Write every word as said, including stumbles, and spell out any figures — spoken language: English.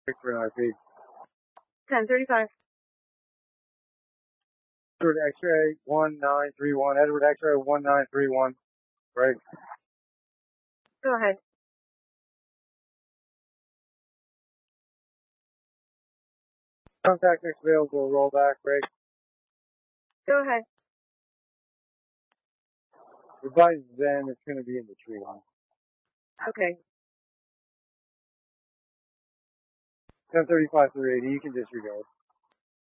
For an R P. ten thirty-five. Edward X-ray one nine three one. Edward X-ray one nine three one. Break. Go ahead. Contact next available. Roll back. Break. Go ahead. Advise then it's going to be in the tree line. Okay. ten thirty-five through eighty. You can disregard.